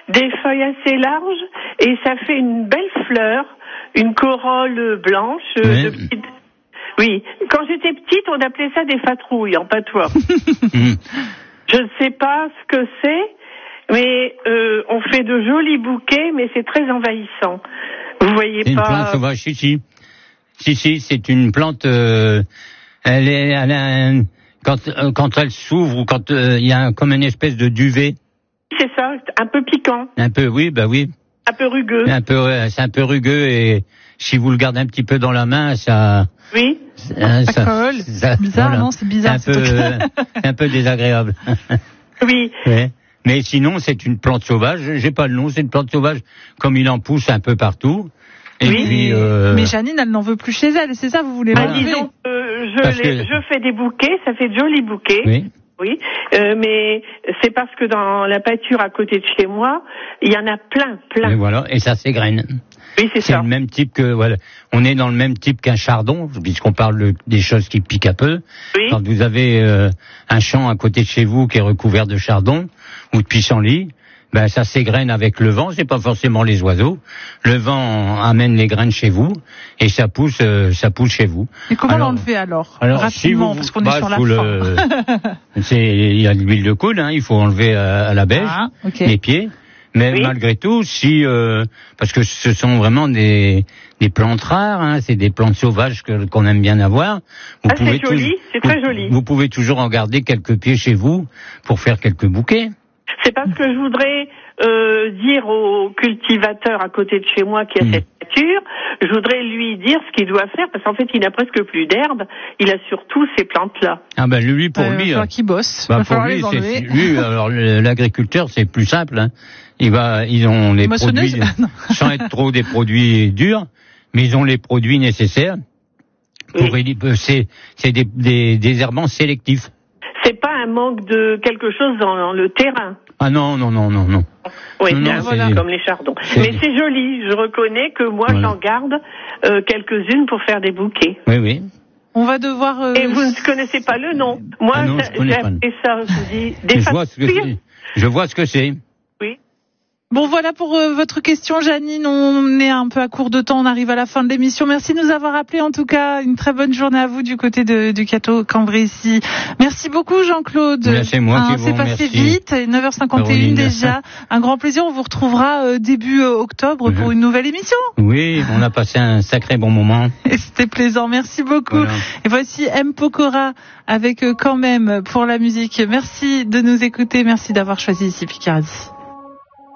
des feuilles assez larges et ça fait une belle fleur, une corolle blanche. De petite... Oui, quand j'étais petite, on appelait ça des fatrouilles en patois. Je ne sais pas ce que c'est, mais on fait de jolis bouquets, mais c'est très envahissant. Vous voyez pas... C'est une plante sauvage, si, c'est une plante... quand elle s'ouvre ou quand il y a comme une espèce de duvet. C'est ça, un peu piquant. Un peu, oui. Un peu rugueux. C'est un peu rugueux et si vous le gardez un petit peu dans la main, ça... Oui. Ça colle. C'est bizarre, voilà. Non, c'est bizarre. C'est un peu désagréable. Oui. Ouais. Mais sinon, c'est une plante sauvage. J'ai pas le nom, c'est une plante sauvage comme il en pousse un peu partout. Et oui, puis, mais Janine, elle n'en veut plus chez elle, c'est ça, vous voulez l'enlever? Disons, je fais des bouquets, ça fait de jolis bouquets. Oui, mais c'est parce que dans la pâture à côté de chez moi, il y en a plein. Et voilà, et ça s'égrène. Oui, c'est ça. Le même type que, voilà, on est dans le même type qu'un chardon, puisqu'on parle des choses qui piquent un peu. Oui. Quand vous avez un champ à côté de chez vous qui est recouvert de chardon ou de pissenlit, ben ça s'égrène avec le vent, c'est pas forcément les oiseaux. Le vent amène les graines chez vous et ça pousse chez vous. Et comment l'enlever alors rapidement, parce qu'on est sur la fin. Il y a de l'huile de coude, il faut enlever à la bêche les pieds. Mais malgré tout, parce que ce sont vraiment des plantes rares, c'est des plantes sauvages qu'on aime bien avoir. C'est joli, c'est très joli. Vous pouvez toujours en garder quelques pieds chez vous pour faire quelques bouquets. C'est parce que je voudrais dire au cultivateur à côté de chez moi qui a cette nature, je voudrais lui dire ce qu'il doit faire, parce qu'en fait, il n'a presque plus d'herbe, il a surtout ces plantes-là. Ah ben lui, pour lui... qui bosse, pour lui, alors l'agriculteur, c'est plus simple, ils ont les produits, sans être trop des produits durs, mais ils ont les produits nécessaires. C'est des désherbants sélectifs. C'est pas un manque de quelque chose dans le terrain. Ah non. Oui, voilà, comme les chardons. Mais c'est joli, je reconnais que moi j'en garde quelques-unes pour faire des bouquets. Oui. On va devoir... Et vous ne connaissez pas le nom. Moi, j'ai appelé ça, je vous dis, des fatrouilles. Je vois ce que c'est. Oui. Bon, voilà pour votre question, Janine. On est un peu à court de temps. On arrive à la fin de l'émission. Merci de nous avoir appelés. En tout cas, une très bonne journée à vous du côté du Cateau-Cambrésis ici. Merci beaucoup, Jean-Claude. C'est moi qui vous c'est passé vite. 9h51 Caroline. déjà. Un grand plaisir. On vous retrouvera début octobre pour une nouvelle émission. Oui, on a passé un sacré bon moment. Et c'était plaisant. Merci beaucoup. Voilà. Et voici M. Pokora avec Quand même pour la musique. Merci de nous écouter. Merci d'avoir choisi ici Picardie.